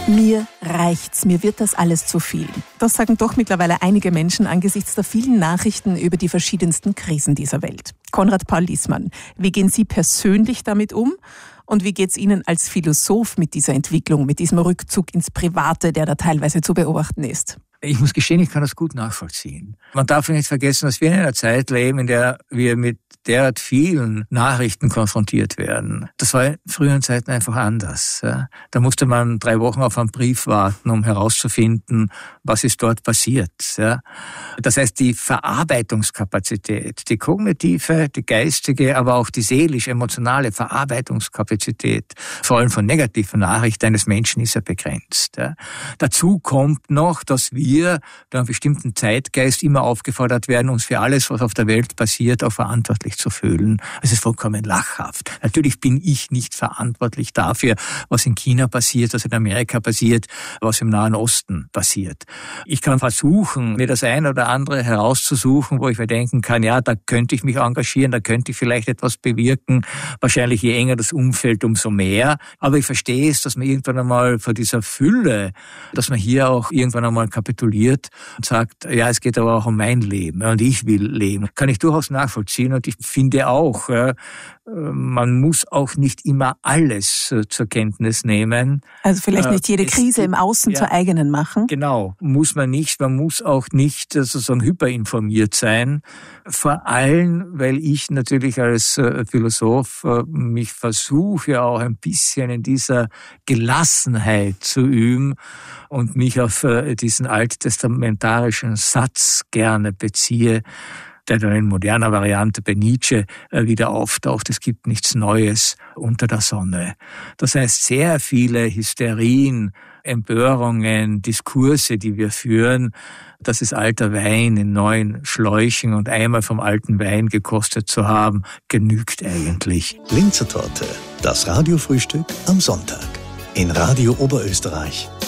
Mir reicht's, mir wird das alles zu viel. Das sagen doch mittlerweile einige Menschen angesichts der vielen Nachrichten über die verschiedensten Krisen dieser Welt. Konrad Paul Liessmann, wie gehen Sie persönlich damit um? Und wie geht's Ihnen als Philosoph mit dieser Entwicklung, mit diesem Rückzug ins Private, der da teilweise zu beobachten ist? Ich muss gestehen, ich kann das gut nachvollziehen. Man darf nicht vergessen, dass wir in einer Zeit leben, in der wir mit derart vielen Nachrichten konfrontiert werden. Das war in früheren Zeiten einfach anders. Da musste man 3 Wochen auf einen Brief warten, um herauszufinden, was ist dort passiert. Das heißt, die Verarbeitungskapazität, die kognitive, die geistige, aber auch die seelisch-emotionale Verarbeitungskapazität, vor allem von negativen Nachrichten eines Menschen, ist ja begrenzt. Dazu kommt noch, dass wir durch einen bestimmten Zeitgeist immer aufgefordert werden, uns für alles, was auf der Welt passiert, auch verantwortlich zu fühlen. Es ist vollkommen lachhaft. Natürlich bin ich nicht verantwortlich dafür, was in China passiert, was in Amerika passiert, was im Nahen Osten passiert. Ich kann versuchen, mir das eine oder andere herauszusuchen, wo ich mir denken kann, ja, da könnte ich mich engagieren, da könnte ich vielleicht etwas bewirken. Wahrscheinlich je enger das Umfeld, umso mehr. Aber ich verstehe es, dass man irgendwann einmal vor dieser Fülle, dass man hier auch irgendwann einmal kapituliert und sagt, ja, es geht aber auch um mein Leben und ich will leben. Kann ich durchaus nachvollziehen und ich finde auch, man muss auch nicht immer alles zur Kenntnis nehmen. Also vielleicht nicht jede Krise im Außen zur eigenen machen. Genau, muss man nicht. Man muss auch nicht sozusagen hyperinformiert sein. Vor allem, weil ich natürlich als Philosoph mich versuche auch ein bisschen in dieser Gelassenheit zu üben und mich auf diesen alttestamentarischen Satz gerne beziehe, der dann in moderner Variante bei Nietzsche wieder auftaucht. Es gibt nichts Neues unter der Sonne. Das heißt, sehr viele Hysterien, Empörungen, Diskurse, die wir führen, das ist alter Wein in neuen Schläuchen und einmal vom alten Wein gekostet zu haben, genügt eigentlich. Linzer Torte, das Radiofrühstück am Sonntag in Radio Oberösterreich.